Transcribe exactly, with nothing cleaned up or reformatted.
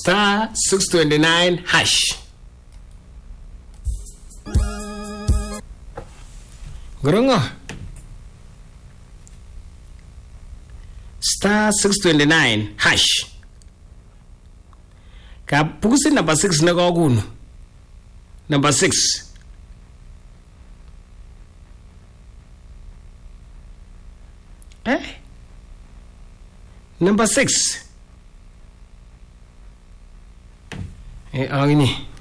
star six twenty-nine hash. Gorongo. Star six twenty-nine hash. Ka pukusi number six na goguno. Number six. Eh? Number six. Eh, ang ini.